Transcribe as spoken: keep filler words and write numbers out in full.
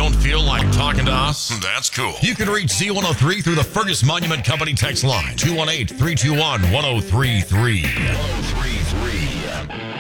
don't feel like talking to us? That's cool. You can reach Z one oh three through the Fergus Monument Company text line, two one eight, three two one, one oh three three. one oh three three.